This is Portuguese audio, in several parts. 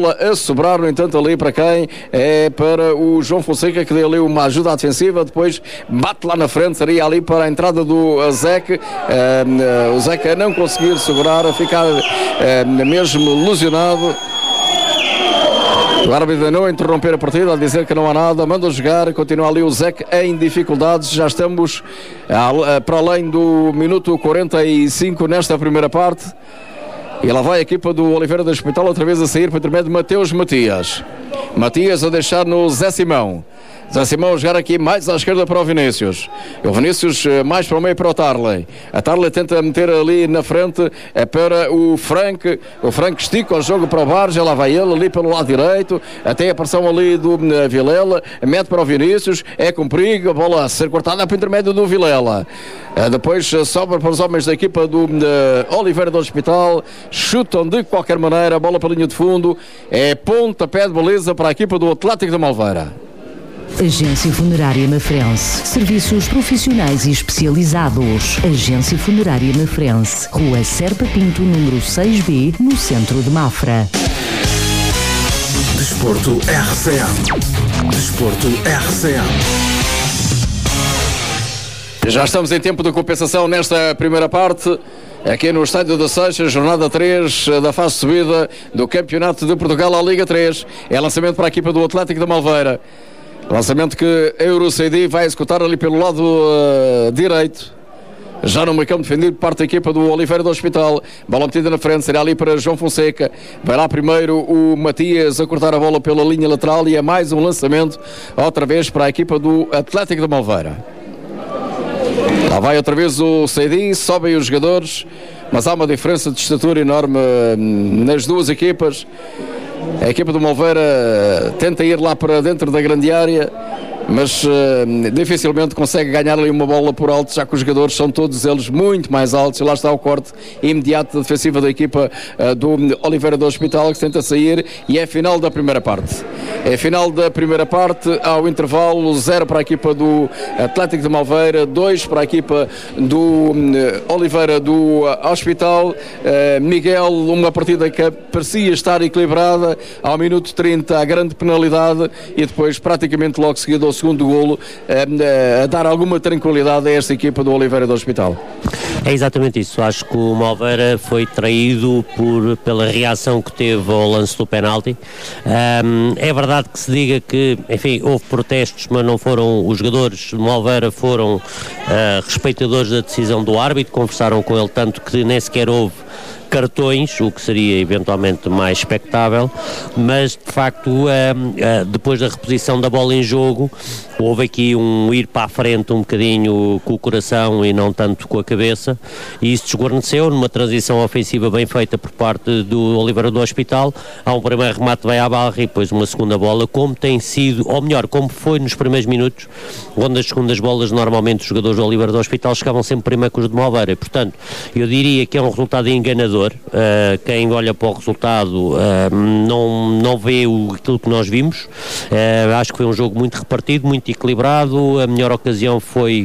a sobrar, no entanto, ali para quem? É para o João Fonseca, que deu ali uma ajuda defensiva, depois bate lá na frente, seria ali para a entrada do Zeca. O Zeca não conseguir segurar, a ficar mesmo lesionado. O árbitro não interromper a partida, a dizer que não há nada, manda jogar, continua ali o Zeca em dificuldades. Já estamos para além do minuto 45 nesta primeira parte. E lá vai a equipa do Oliveira do Hospital outra vez a sair para o intermédio de Mateus Matias. Matias a deixar no Zé Simão. Zé Simão a jogar aqui mais à esquerda para o Vinícius. O Vinícius mais para o meio para o Tarley. A Tarley tenta meter ali na frente para o Frank. O Frank estica o jogo para o Barja. Lá vai ele ali pelo lado direito. Até a pressão ali do Vilela. Mete para o Vinícius. É com perigo. A bola a ser cortada para o intermédio do Vilela. Depois sobra para os homens da equipa do Oliveira do Hospital. Chutam de qualquer maneira. A bola para a linha de fundo. É pontapé de baliza para a equipa do Atlético de Malveira. Agência Funerária Mafrense. Serviços profissionais e especializados. Agência Funerária Mafrense. Rua Serpa Pinto, número 6B, no centro de Mafra. Desporto RCM. Desporto RCM. Já estamos em tempo de compensação nesta primeira parte. Aqui no Estádio da Seixas, jornada 3 da fase de subida do Campeonato de Portugal à Liga 3. É lançamento para a equipa do Atlético de Malveira. Lançamento que a Eurocid vai executar ali pelo lado direito. Já no meio campo defendido por parte da equipa do Oliveira do Hospital. Bola metida na frente, será ali para João Fonseca. Vai lá primeiro o Matias a cortar a bola pela linha lateral e é mais um lançamento outra vez para a equipa do Atlético de Malveira. Lá vai outra vez o Seidi, sobem os jogadores, mas há uma diferença de estatura enorme nas duas equipas. A equipa do Malveira tenta ir lá para dentro da grande área, mas dificilmente consegue ganhar ali uma bola por alto, já que os jogadores são todos eles muito mais altos. E lá está o corte imediato da defensiva da equipa do Oliveira do Hospital, que se tenta sair, e é final da primeira parte. É final da primeira parte, ao intervalo 0 para a equipa do Atlético de Malveira, 2 para a equipa do Oliveira do Hospital. Miguel, uma partida que parecia estar equilibrada, ao minuto 30 a grande penalidade e depois praticamente logo seguido ao segundo golo, a dar alguma tranquilidade a esta equipa do Oliveira do Hospital. É exatamente isso. Acho que o Malveira foi traído pela reação que teve ao lance do penalti. É verdade que se diga que, enfim, houve protestos, mas não foram os jogadores do Malveira, foram respeitadores da decisão do árbitro, conversaram com ele tanto que nem sequer houve cartões, o que seria eventualmente mais expectável, mas de facto depois da reposição da bola em jogo houve aqui um ir para a frente um bocadinho com o coração e não tanto com a cabeça, e isso desguarneceu numa transição ofensiva bem feita por parte do Oliveira do Hospital. Há um primeiro remate vai à barra e depois uma segunda bola, como tem sido, ou melhor, como foi nos primeiros minutos, onde as segundas bolas normalmente os jogadores do Oliveira do Hospital chegavam sempre primeiro com os de Malveira. Portanto, eu diria que é um resultado enganador. Quem olha para o resultado não vê aquilo que nós vimos. Acho que foi um jogo muito repartido, muito equilibrado. A melhor ocasião foi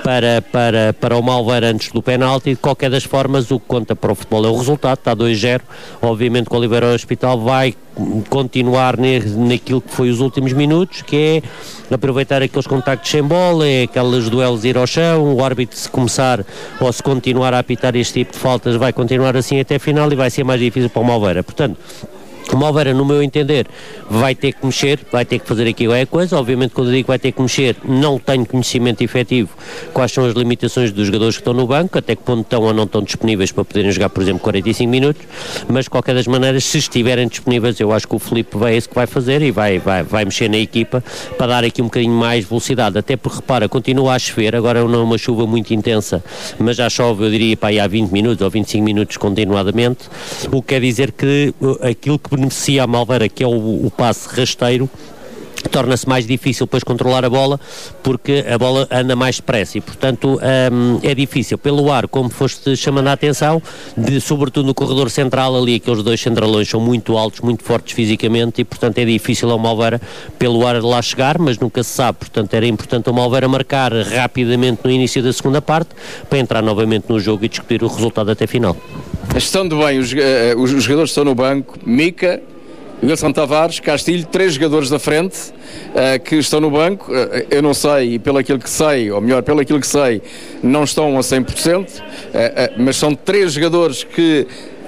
para o Malveira antes do penalti. De qualquer das formas, o que conta para o futebol é o resultado. Está 2-0. Obviamente que o Oliveira do Hospital vai continuar naquilo que foi os últimos minutos, que é aproveitar aqueles contactos sem bola, é aqueles duelos ir ao chão. O árbitro, se começar ou se continuar a apitar este tipo de faltas, vai continuar assim até a final e vai ser mais difícil para o Malveira. Portanto, o Malveira, no meu entender, vai ter que mexer, vai ter que fazer aqui qualquer coisa. Obviamente, quando eu digo que vai ter que mexer, não tenho conhecimento efetivo quais são as limitações dos jogadores que estão no banco, até que ponto estão ou não estão disponíveis para poderem jogar, por exemplo, 45 minutos, mas de qualquer das maneiras, se estiverem disponíveis, eu acho que o Filipe é isso que vai fazer e vai mexer na equipa para dar aqui um bocadinho mais velocidade, até porque, repara, continua a chover, agora não é uma chuva muito intensa, mas já chove, eu diria, para aí há 20 minutos ou 25 minutos continuadamente, o que quer dizer que aquilo que beneficia a Malveira, que é o passe rasteiro, torna-se mais difícil depois controlar a bola, porque a bola anda mais depressa e, portanto, é difícil pelo ar, como foste chamando a atenção, sobretudo no corredor central ali, aqueles dois centralões são muito altos, muito fortes fisicamente e, portanto, é difícil ao Malveira pelo ar lá chegar, mas nunca se sabe. Portanto, era importante o Malveira marcar rapidamente no início da segunda parte para entrar novamente no jogo e discutir o resultado até final. Estando bem, os jogadores estão no banco, Mica, Wilson Tavares, Castilho, 3 jogadores da frente que estão no banco. Eu não sei, e pelo aquilo que sei, ou melhor, pelo aquilo que sei, não estão a 100%, mas são 3 jogadores que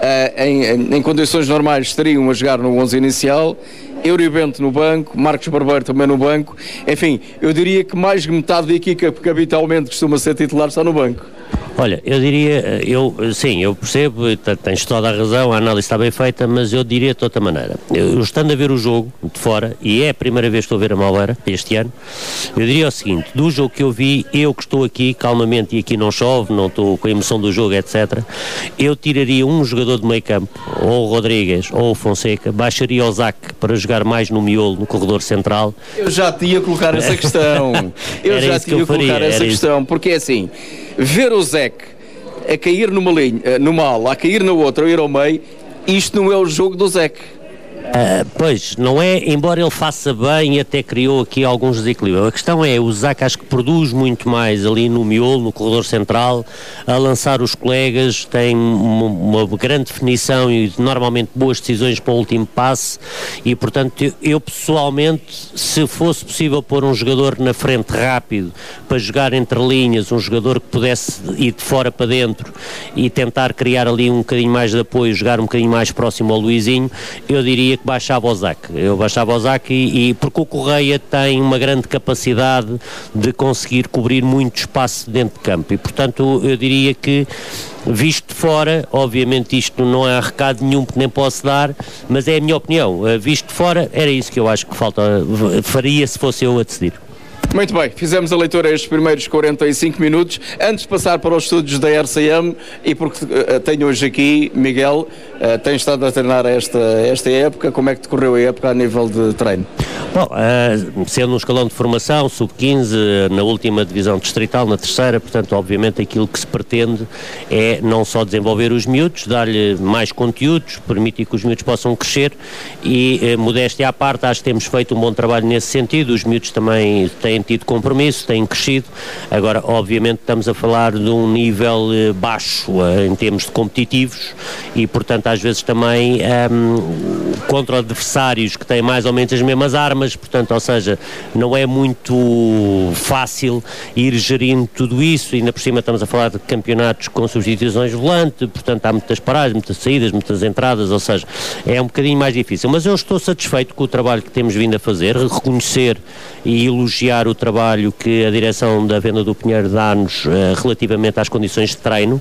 em condições normais estariam a jogar no 11 inicial. Euriobento no banco, Marcos Barbeiro também no banco. Enfim, eu diria que mais de metade da equipa que habitualmente costuma ser titular está no banco. Olha, eu diria, eu percebo, tens toda a razão, a análise está bem feita, mas eu diria de outra maneira. Eu estando a ver o jogo de fora, e é a primeira vez que estou a ver a Malveira este ano, eu diria o seguinte: do jogo que eu vi, eu que estou aqui calmamente, e aqui não chove, não estou com a emoção do jogo, etc., eu tiraria um jogador de meio campo, ou o Rodrigues, ou o Fonseca, baixaria o Zac para jogar mais no miolo, no corredor central. Eu já te ia colocar essa questão. Porque é assim, ver o Zec a cair numa linha, numa ala, a cair na outra, a ir ao meio, isto não é o jogo do Zec. Pois, não é, embora ele faça bem e até criou aqui alguns desequilíbrios. A questão é, o Zac acho que produz muito mais ali no miolo, no corredor central, a lançar os colegas, tem uma grande definição e normalmente boas decisões para o último passe, e portanto eu pessoalmente, se fosse possível pôr um jogador na frente rápido para jogar entre linhas, um jogador que pudesse ir de fora para dentro e tentar criar ali um bocadinho mais de apoio, jogar um bocadinho mais próximo ao Luizinho, eu diria que baixava o Zac. Eu baixava o Zac e porque o Correia tem uma grande capacidade de conseguir cobrir muito espaço dentro de campo, e portanto eu diria que, visto de fora, obviamente isto não há recado nenhum que nem posso dar, mas é a minha opinião, visto de fora era isso que eu acho que faria se fosse eu a decidir. Muito bem, fizemos a leitura estes primeiros 45 minutos. Antes de passar para os estúdios da RCM, e porque tenho hoje aqui Miguel, tem estado a treinar esta época, como é que decorreu a época a nível de treino? Bom, sendo um escalão de formação, sub-15, na última divisão distrital, na terceira, portanto, obviamente aquilo que se pretende é não só desenvolver os miúdos, dar-lhe mais conteúdos, permitir que os miúdos possam crescer, e modéstia à parte, acho que temos feito um bom trabalho nesse sentido. Os miúdos também têm tido compromisso, têm crescido. Agora, obviamente, estamos a falar de um nível baixo em termos de competitivos, e portanto às vezes também contra adversários que têm mais ou menos as mesmas armas, portanto, ou seja, não é muito fácil ir gerindo tudo isso. Ainda por cima estamos a falar de campeonatos com substituições de volante, portanto há muitas paragens, muitas saídas, muitas entradas, ou seja, é um bocadinho mais difícil, mas eu estou satisfeito com o trabalho que temos vindo a fazer, reconhecer e elogiar o trabalho que a direção da Venda do Pinheiro dá-nos relativamente às condições de treino.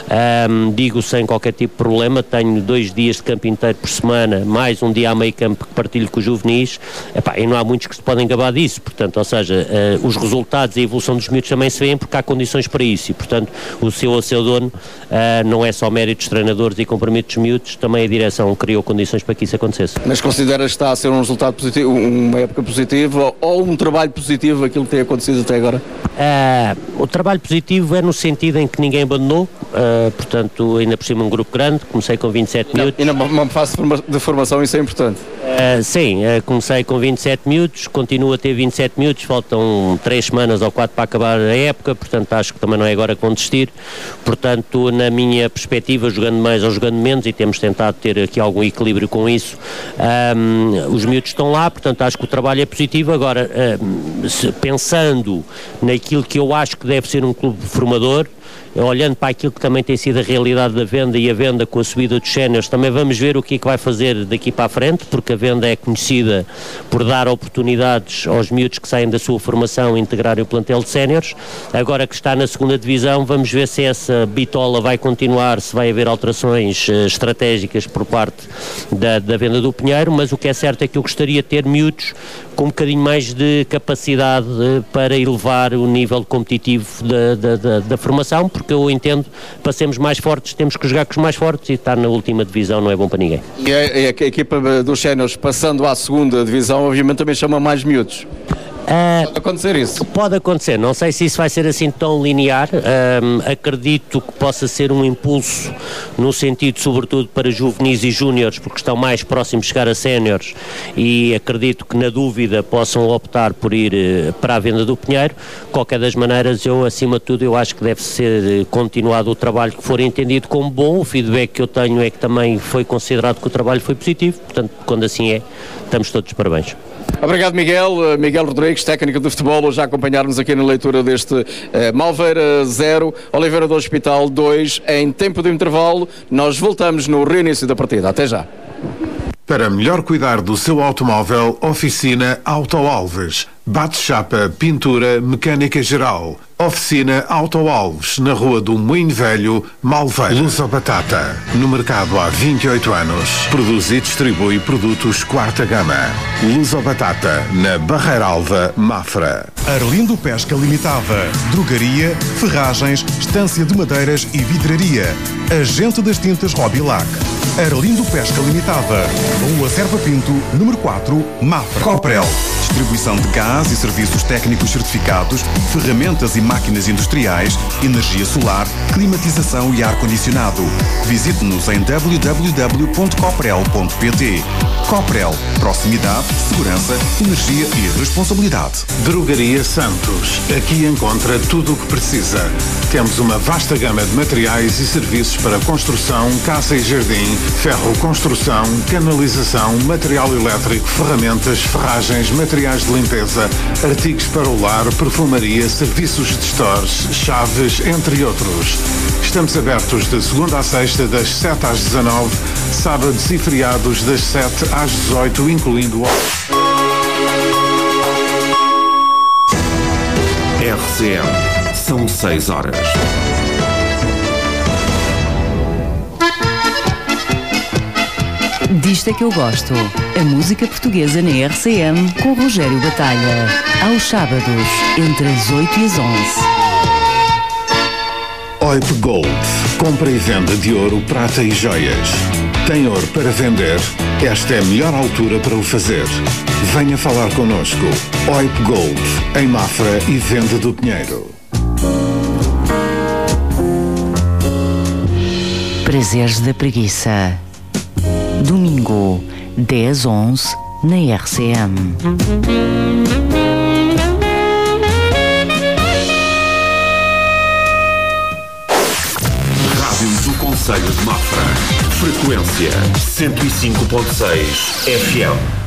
Digo sem qualquer tipo de problema, tenho 2 dias de campo inteiro por semana, mais um dia a meio campo que partilho com os juvenis, e não há muitos que se podem gabar disso, portanto, ou seja, os resultados e a evolução dos miúdos também se vêem porque há condições para isso, e portanto o seu dono não é só mérito dos treinadores e compromisso dos miúdos, também a direção criou condições para que isso acontecesse. Mas consideras que está a ser um resultado positivo, uma época positiva, ou um trabalho positivo aquilo que tem acontecido até agora? O trabalho positivo é no sentido em que ninguém abandonou, portanto, ainda por cima um grupo grande, comecei com 27 miúdos. E numa fase de formação isso é importante? Sim, comecei com 27 miúdos, continuo a ter 27 miúdos, faltam 3 semanas ou 4 para acabar a época, portanto acho que também não é agora que vão desistir, portanto na minha perspectiva, jogando mais ou jogando menos, e temos tentado ter aqui algum equilíbrio com isso, os miúdos estão lá, portanto acho que o trabalho é positivo. Agora, pensando naquilo que eu acho que deve ser um clube formador, olhando para aquilo que também tem sido a realidade da Venda, e a Venda com a subida dos séniores, também vamos ver o que é que vai fazer daqui para a frente, porque a Venda é conhecida por dar oportunidades aos miúdos que saem da sua formação integrarem o plantel de séniores. Agora que está na segunda divisão, vamos ver se essa bitola vai continuar, se vai haver alterações estratégicas por parte da Venda do Pinheiro, mas o que é certo é que eu gostaria de ter miúdos com um bocadinho mais de capacidade para elevar o nível competitivo da formação, porque eu entendo, para sermos mais fortes temos que jogar com os mais fortes, e estar na última divisão não é bom para ninguém. E a equipa dos séniores passando à segunda divisão obviamente também chama mais miúdos? Pode acontecer isso? Pode acontecer, não sei se isso vai ser assim tão linear, acredito que possa ser um impulso no sentido sobretudo para juvenis e júniores, porque estão mais próximos de chegar a séniores, e acredito que na dúvida possam optar por ir para a venda do Pinheiro. Qualquer das maneiras, eu acima de tudo eu acho que deve ser continuado o trabalho que for entendido como bom. O feedback que eu tenho é que também foi considerado que o trabalho foi positivo, portanto, quando assim é, estamos todos de parabéns. Obrigado, Miguel. Miguel Rodrigues, técnico de futebol, hoje a acompanhar-nos aqui na leitura deste Malveira 0, Oliveira do Hospital 2. Em tempo de intervalo, nós voltamos no reinício da partida. Até já. Para melhor cuidar do seu automóvel, oficina Auto Alves. Bate-chapa, pintura, mecânica geral. Oficina Auto Alves, na Rua do Moinho Velho, Malveira. Luso Batata, no mercado há 28 anos. Produz e distribui produtos quarta gama. Luso Batata, na Barreira Alva, Mafra. Arlindo Pesca Limitada. Drogaria, ferragens, estância de madeiras e vidraria. Agente das tintas Robilac. Arlindo Pesca Limitada. Rua Serpa Pinto, número 4, Mafra. Coprel. Distribuição de gás e serviços técnicos certificados, ferramentas e máquinas industriais, energia solar, climatização e ar-condicionado. Visite-nos em www.coprel.pt. Coprel. Proximidade, segurança, energia e responsabilidade. Drogaria Santos. Aqui encontra tudo o que precisa. Temos uma vasta gama de materiais e serviços para construção, casa e jardim, ferro construção, canalização, material elétrico, ferramentas, ferragens, materiais de limpeza, artigos para o lar, perfumaria, serviços de stores, chaves, entre outros. Estamos abertos de segunda à sexta, das 7 às 19, sábados e feriados das 7 às 18, incluindo RCM. São 6 horas. Disto é que eu gosto. A música portuguesa na RCM com Rogério Batalha. Aos sábados, entre as 8 e as 11. OIP Gold. Compra e venda de ouro, prata e joias. Tem ouro para vender? Esta é a melhor altura para o fazer. Venha falar connosco. OIP Gold, em Mafra e Venda do Pinheiro. Prazeres da Preguiça. Domingo, 10-11, na RCM. Rádio do Concelho de Mafra. Frequência 105.6 FM.